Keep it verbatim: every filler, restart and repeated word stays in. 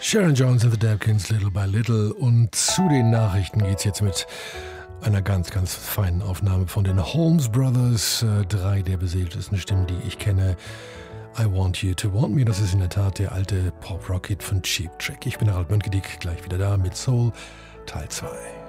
Sharon Jones and the Dapkins, Little by Little. Und zu den Nachrichten geht's jetzt mit einer ganz, ganz feinen Aufnahme von den Holmes Brothers. Äh, drei der beseeltesten Stimmen, die ich kenne. I Want You to Want Me, das ist in der Tat der alte Pop-Rock-Hit von Cheap Trick. Ich bin Harald Mönkedick, gleich wieder da mit Soul Teil zwei.